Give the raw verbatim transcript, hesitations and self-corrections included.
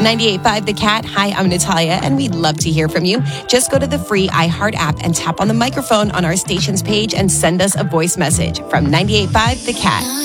ninety-eight point five The Cat. Hi, I'm Natalia, and we'd love to hear from you. Just go to the free iHeart app and tap on the microphone on our station's page and send us a voice message from ninety-eight point five The Cat.